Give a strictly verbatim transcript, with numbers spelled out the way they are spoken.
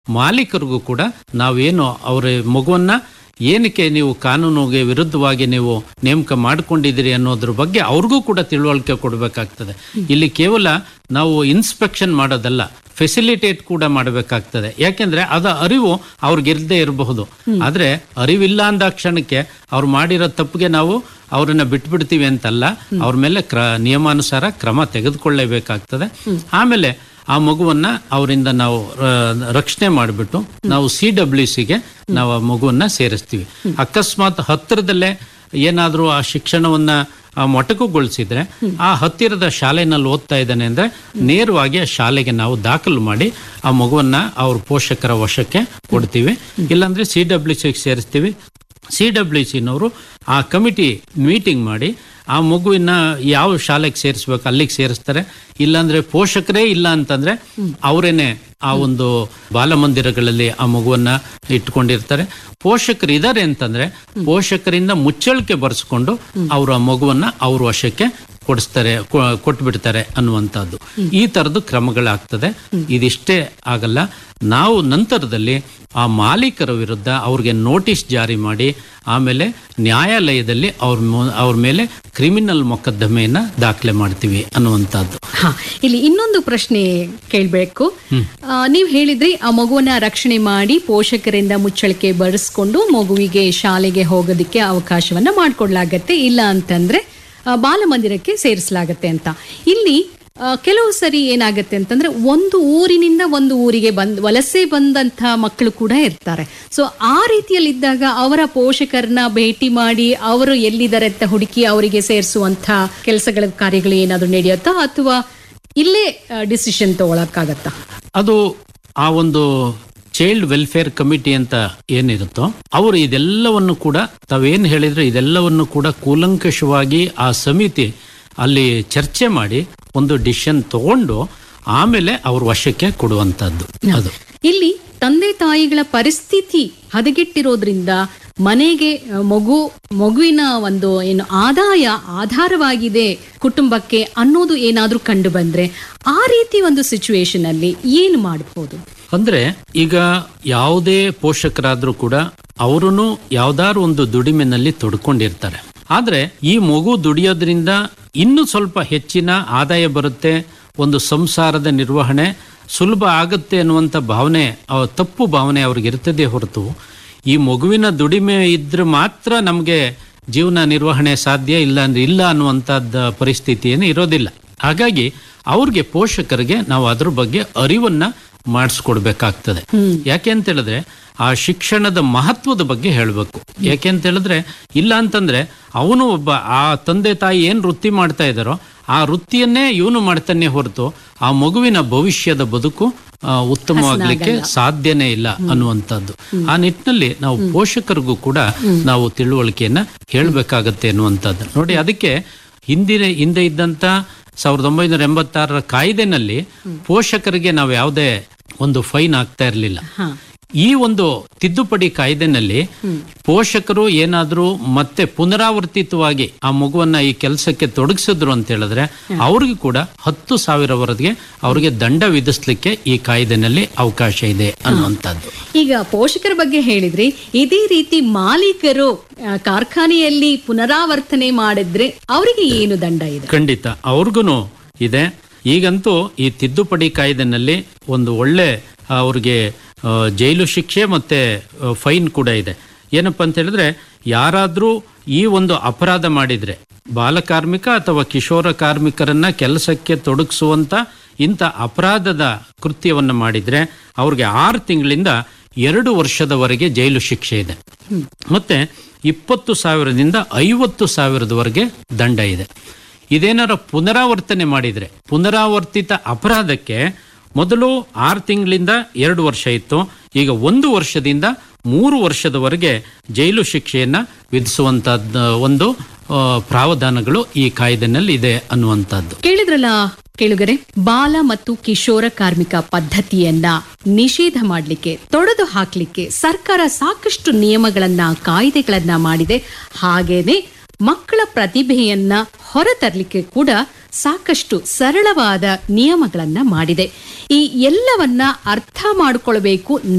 ಮಾಲೀಕರಿಗೂ ಕೂಡ ನಾವೇನು ಅವರ ಮಗುವನ್ನ ಏನಕ್ಕೆ ನೀವು ಕಾನೂನಿಗೆ ವಿರುದ್ಧವಾಗಿ ನೀವು ನೇಮಕ ಮಾಡ್ಕೊಂಡಿದ್ದೀರಿ ಅನ್ನೋದ್ರ ಬಗ್ಗೆ ಅವ್ರಿಗೂ ಕೂಡ ತಿಳುವಳಿಕೆ ಕೊಡಬೇಕಾಗ್ತದೆ. ಇಲ್ಲಿ ಕೇವಲ ನಾವು ಇನ್ಸ್ಪೆಕ್ಷನ್ ಮಾಡೋದಲ್ಲ, ಫೆಸಿಲಿಟೇಟ್ ಕೂಡ ಮಾಡಬೇಕಾಗ್ತದೆ. ಯಾಕೆಂದ್ರೆ ಅದ ಅರಿವು ಅವ್ರಿಗಿರದೇ ಇರಬಹುದು. ಆದ್ರೆ ಅರಿವಿಲ್ಲ ಅಂದ ಕ್ಷಣಕ್ಕೆ ಅವ್ರು ಮಾಡಿರೋ ತಪ್ಪಿಗೆ ನಾವು ಅವ್ರನ್ನ ಬಿಟ್ಬಿಡ್ತೀವಿ ಅಂತಲ್ಲ, ಅವ್ರ ಮೇಲೆ ಕ್ರ ನಿಯಮಾನುಸಾರ ಕ್ರಮ ತೆಗೆದುಕೊಳ್ಳೇಬೇಕಾಗ್ತದೆ. ಆಮೇಲೆ ಆ ಮಗುವನ್ನ ಅವರಿಂದ ನಾವು ರಕ್ಷಣೆ ಮಾಡಿಬಿಟ್ಟು ನಾವು ಸಿ ಡಬ್ಲ್ಯೂ ಸಿಗೆ ನಾವು ಆ ಮಗುವನ್ನ ಸೇರಿಸ್ತೀವಿ. ಅಕಸ್ಮಾತ್ ಹತ್ತಿರದಲ್ಲೇ ಏನಾದ್ರೂ ಆ ಶಿಕ್ಷಣವನ್ನ ಮೊಟಕುಗೊಳಿಸಿದ್ರೆ ಆ ಹತ್ತಿರದ ಶಾಲೆನಲ್ಲಿ ಓದ್ತಾ ಇದ್ದಾನೆ ಅಂದ್ರೆ ನೇರವಾಗಿ ಆ ಶಾಲೆಗೆ ನಾವು ದಾಖಲು ಮಾಡಿ ಆ ಮಗುವನ್ನ ಅವ್ರ ಪೋಷಕರ ವಶಕ್ಕೆ ಕೊಡ್ತೀವಿ. ಇಲ್ಲಾಂದ್ರೆ ಸಿ ಡಬ್ಲ್ಯೂ ಸಿಗೆ ಸೇರಿಸ್ತೀವಿ. ಸಿ ಡಬ್ಲ್ಯೂ ಸಿನವರು ಆ ಕಮಿಟಿ ಮೀಟಿಂಗ್ ಮಾಡಿ ಆ ಮಗುವಿನ ಯಾವ ಶಾಲೆಗೆ ಸೇರಿಸ್ಬೇಕು ಅಲ್ಲಿಗೆ ಸೇರಿಸ್ತಾರೆ. ಇಲ್ಲಾಂದ್ರೆ ಪೋಷಕರೇ ಇಲ್ಲ ಅಂತಂದ್ರೆ ಅವರೇನೆ ಆ ಒಂದು ಬಾಲಮಂದಿರಗಳಲ್ಲಿ ಆ ಮಗುವನ್ನ ಇಟ್ಕೊಂಡಿರ್ತಾರೆ. ಪೋಷಕರು ಇದ್ದಾರೆ ಅಂತಂದ್ರೆ ಪೋಷಕರಿಂದ ಮುಚ್ಚಳಿಕೆ ಬರೆಸ್ಕೊಂಡು ಅವರು ಆ ಮಗುವನ್ನ ಅವ್ರ ವಶಕ್ಕೆ ಕೊಡಿಸ್ತಾರೆ, ಕೊಟ್ಬಿಡ್ತಾರೆ ಅನ್ನುವಂಥದ್ದು. ಈ ತರದ್ದು ಕ್ರಮಗಳಾಗ್ತದೆ. ಇದಿಷ್ಟೇ ಆಗಲ್ಲ, ನಾವು ನಂತರದಲ್ಲಿ ಆ ಮಾಲೀಕರ ವಿರುದ್ಧ ಅವ್ರಿಗೆ ನೋಟಿಸ್ ಜಾರಿ ಮಾಡಿ ಆಮೇಲೆ ನ್ಯಾಯಾಲಯದಲ್ಲಿ ಅವ್ರ ಅವ್ರ ಮೇಲೆ ಕ್ರಿಮಿನಲ್ ಮೊಕದ್ದಮೆಯನ್ನ ದಾಖಲೆ ಮಾಡ್ತೀವಿ ಅನ್ನುವಂಥದ್ದು. ಹಾ, ಇಲ್ಲಿ ಇನ್ನೊಂದು ಪ್ರಶ್ನೆ ಕೇಳಬೇಕು. ನೀವು ಹೇಳಿದ್ರಿ ಆ ಮಗುವನ್ನ ರಕ್ಷಣೆ ಮಾಡಿ ಪೋಷಕರಿಂದ ಮುಚ್ಚಳಿಕೆ ಬರೆಸ್ಕೊಂಡು ಮಗುವಿಗೆ ಶಾಲೆಗೆ ಹೋಗೋದಕ್ಕೆ ಅವಕಾಶವನ್ನ ಮಾಡಿಕೊಡ್ಲಾಗತ್ತೆ, ಇಲ್ಲ ಅಂತಂದ್ರೆ ಬಾಲಮಂದಿರಕ್ಕೆ ಸೇರಿಸಲಾಗತ್ತೆ ಅಂತ. ಇಲ್ಲಿ ಕೆಲವು ಸರಿ ಏನಾಗತ್ತೆ ಅಂತಂದ್ರೆ ಒಂದು ಊರಿನಿಂದ ಒಂದು ಊರಿಗೆ ಬಂದ್ ವಲಸೆ ಬಂದಂತ ಮಕ್ಕಳು ಕೂಡ ಇರ್ತಾರೆ. ಸೊ ಆ ರೀತಿಯಲ್ಲಿದ್ದಾಗ ಅವರ ಪೋಷಕರನ್ನ ಭೇಟಿ ಮಾಡಿ ಅವರು ಎಲ್ಲಿದ್ದಾರೆ ಅಂತ ಹುಡುಕಿ ಅವರಿಗೆ ಸೇರಿಸುವಂತ ಕೆಲಸಗಳ ಕಾರ್ಯಗಳು ಏನಾದ್ರು ನಡೆಯುತ್ತಾ ಅಥವಾ ಇಲ್ಲೇ ಡಿಸಿಷನ್ ತಗೊಳಕ್ಕಾಗತ್ತಾ? ಅದು ಆ ಒಂದು ಚೈಲ್ಡ್ ವೆಲ್ಫೇರ್ ಕಮಿಟಿ ಅಂತ ಏನಿರುತ್ತೋ ಅವರು ಇದೆಲ್ಲವನ್ನು ಕೂಡ ತಾವೇನು ಹೇಳಿದ್ರೆ ಇದೆಲ್ಲವನ್ನು ಕೂಡ ಕೂಲಂಕಷವಾಗಿ ಆ ಸಮಿತಿ ಅಲ್ಲಿ ಚರ್ಚೆ ಮಾಡಿ ಒಂದು ಡಿಸಿಷನ್ ತಗೊಂಡು ಆಮೇಲೆ ಅವ್ರ ವಶಕ್ಕೆ ಕೊಡುವಂತದ್ದು. ಅದು ಇಲ್ಲಿ ತಂದೆ ತಾಯಿಗಳ ಪರಿಸ್ಥಿತಿ ಹದಗೆಟ್ಟಿರೋದ್ರಿಂದ ಮನೆಗೆ ಮಗು ಮಗುವಿನ ಒಂದು ಏನು ಆದಾಯ ಆಧಾರವಾಗಿದೆ ಕುಟುಂಬಕ್ಕೆ ಅನ್ನೋದು ಏನಾದ್ರೂ ಕಂಡು ಬಂದ್ರೆ ಆ ರೀತಿ ಒಂದು ಸಿಚುವೇಶನ್ ಅಲ್ಲಿ ಏನು ಮಾಡಬಹುದು? ಅಂದ್ರೆ ಈಗ ಯಾವುದೇ ಪೋಷಕರಾದ್ರೂ ಕೂಡ ಅವರೂ ಯಾವ್ದಾದ್ರು ಒಂದು ದುಡಿಮೆನಲ್ಲಿ ತೊಡ್ಕೊಂಡಿರ್ತಾರೆ. ಆದ್ರೆ ಈ ಮಗು ದುಡಿಯೋದ್ರಿಂದ ಇನ್ನೂ ಸ್ವಲ್ಪ ಹೆಚ್ಚಿನ ಆದಾಯ ಬರುತ್ತೆ, ಒಂದು ಸಂಸಾರದ ನಿರ್ವಹಣೆ ಸುಲಭ ಆಗುತ್ತೆ ಅನ್ನುವಂಥ ಭಾವನೆ, ತಪ್ಪು ಭಾವನೆ ಅವ್ರಿಗೆ ಇರ್ತದೆ ಹೊರತು ಈ ಮಗುವಿನ ದುಡಿಮೆ ಇದ್ರೆ ಮಾತ್ರ ನಮಗೆ ಜೀವನ ನಿರ್ವಹಣೆ ಸಾಧ್ಯ, ಇಲ್ಲ ಅಂದ್ರೆ ಇಲ್ಲ ಅನ್ನುವಂಥದ್ದು ಪರಿಸ್ಥಿತಿ ಏನು ಇರೋದಿಲ್ಲ. ಹಾಗಾಗಿ ಅವ್ರಿಗೆ ಪೋಷಕರಿಗೆ ನಾವು ಅದ್ರ ಬಗ್ಗೆ ಅರಿವನ್ನ ಮಾಡಿಸ್ಕೊಡ್ಬೇಕಾಗ್ತದೆ. ಯಾಕೆ ಅಂತ ಹೇಳಿದ್ರೆ ಆ ಶಿಕ್ಷಣದ ಮಹತ್ವದ ಬಗ್ಗೆ ಹೇಳಬೇಕು. ಯಾಕೆ ಅಂತ ಹೇಳಿದ್ರೆ ಇಲ್ಲ ಅಂತಂದ್ರೆ ಅವನು ಒಬ್ಬ ಆ ತಂದೆ ತಾಯಿ ಏನ್ ವೃತ್ತಿ ಮಾಡ್ತಾ ಇದ್ದಾರೋ ಆ ವೃತ್ತಿಯನ್ನೇ ಇವನು ಮಾಡ್ತಾನೆ ಹೊರತು ಆ ಮಗುವಿನ ಭವಿಷ್ಯದ ಬದುಕು ಉತ್ತಮವಾಗ್ಲಿಕ್ಕೆ ಸಾಧ್ಯನೇ ಇಲ್ಲ ಅನ್ನುವಂಥದ್ದು. ಆ ನಿಟ್ಟಿನಲ್ಲಿ ನಾವು ಪೋಷಕರಿಗೂ ಕೂಡ ನಾವು ತಿಳುವಳಿಕೆಯನ್ನ ಹೇಳ್ಬೇಕಾಗತ್ತೆ ಅನ್ನುವಂಥದ್ದು. ನೋಡಿ, ಅದಕ್ಕೆ ಹಿಂದಿನ ಹಿಂದೆ ಇದ್ದಂತ ಸಾವಿರದ ಒಂಬೈನೂರ ಎಂಬತ್ತಾರರ ಕಾಯ್ದೆನಲ್ಲಿ ಪೋಷಕರಿಗೆ ನಾವು ಯಾವುದೇ ಒಂದು ಫೈನ್ ಆಗ್ತಾ ಇರಲಿಲ್ಲ. ಈ ಒಂದು ತಿದ್ದುಪಡಿ ಕಾಯ್ದೆನಲ್ಲಿ ಪೋಷಕರು ಏನಾದ್ರೂ ಮತ್ತೆ ಪುನರಾವರ್ತಿತವಾಗಿ ಆ ಮಗುವನ್ನ ಈ ಕೆಲಸಕ್ಕೆ ತೊಡಗಿಸಿದ್ರು ಅಂತ ಹೇಳಿದ್ರೆ ಅವ್ರಿಗೂ ಕೂಡ ಹತ್ತು ಸಾವಿರವರೆಗೆ ಅವ್ರಿಗೆ ದಂಡ ವಿಧಿಸ್ಲಿಕ್ಕೆ ಈ ಕಾಯ್ದೆನಲ್ಲಿ ಅವಕಾಶ ಇದೆ ಅನ್ನುವಂಥದ್ದು. ಈಗ ಪೋಷಕರ ಬಗ್ಗೆ ಹೇಳಿದ್ರಿ, ಇದೇ ರೀತಿ ಮಾಲೀಕರು ಕಾರ್ಖಾನೆಯಲ್ಲಿ ಪುನರಾವರ್ತನೆ ಮಾಡಿದ್ರೆ ಅವರಿಗೆ ಏನು ದಂಡ ಇದೆ? ಖಂಡಿತ ಅವ್ರಿಗೂ ಇದೆ. ಈಗಂತೂ ಈ ತಿದ್ದುಪಡಿ ಕಾಯ್ದೆನಲ್ಲಿ ಒಂದು ಒಳ್ಳೆ ಅವ್ರಿಗೆ ಜೈಲು ಶಿಕ್ಷೆ ಮತ್ತೆ ಫೈನ್ ಕೂಡ ಇದೆ. ಏನಪ್ಪಾ ಅಂತ ಹೇಳಿದ್ರೆ ಯಾರಾದ್ರೂ ಈ ಒಂದು ಅಪರಾಧ ಮಾಡಿದ್ರೆ ಬಾಲಕಾರ್ಮಿಕ ಅಥವಾ ಕಿಶೋರ ಕಾರ್ಮಿಕರನ್ನ ಕೆಲಸಕ್ಕೆ ತೊಡಗಿಸುವಂತ ಇಂಥ ಅಪರಾಧದ ಕೃತ್ಯವನ್ನ ಮಾಡಿದ್ರೆ ಅವ್ರಿಗೆ ಆರು ತಿಂಗಳಿಂದ ಎರಡು ವರ್ಷದವರೆಗೆ ಜೈಲು ಶಿಕ್ಷೆ ಇದೆ. ಮತ್ತೆ ಇಪ್ಪತ್ತು ಸಾವಿರದಿಂದ ಐವತ್ತು ಸಾವಿರದವರೆಗೆ ದಂಡ ಇದೆ. ಇದೇನಾರ ಪುನರಾವರ್ತನೆ ಮಾಡಿದ್ರೆ ಪುನರಾವರ್ತಿತ ಅಪರಾಧಕ್ಕೆ ಮೊದಲು ಆರು ತಿಂಗಳಿಂದ ಎರಡು ವರ್ಷ ಇತ್ತು, ಈಗ ಒಂದು ವರ್ಷದಿಂದ ಮೂರು ವರ್ಷದವರೆಗೆ ಜೈಲು ಶಿಕ್ಷೆಯನ್ನ ವಿಧಿಸುವಂತಹದ್ದು ಒಂದು ಪ್ರಾವಧಾನಗಳು ಈ ಕಾಯ್ದೆನಲ್ಲಿ ಇದೆ ಅನ್ನುವಂಥದ್ದು. ಕೇಳಿದ್ರಲ್ಲ ಕೇಳುಗರೆ, ಬಾಲ ಮತ್ತು ಕಿಶೋರ ಕಾರ್ಮಿಕ ಪದ್ಧತಿಯನ್ನ ನಿಷೇಧ ಮಾಡಲಿಕ್ಕೆ, ತೊಡೆದು ಹಾಕ್ಲಿಕ್ಕೆ ಸರ್ಕಾರ ಸಾಕಷ್ಟು ನಿಯಮಗಳನ್ನ ಕಾಯ್ದೆಗಳನ್ನ ಮಾಡಿದೆ. ಹಾಗೇನೆ ಮಕ್ಕಳ ಪ್ರತಿಭೆಯನ್ನ ಹೊರತರಲಿಕ್ಕೆ ಕೂಡ ಸಾಕಷ್ಟು ಸರಳವಾದ ನಿಯಮಗಳನ್ನ ಮಾಡಿದೆ. ಈ ಎಲ್ಲವನ್ನ ಅರ್ಥ ಮಾಡಿಕೊಳ್ಬೇಕು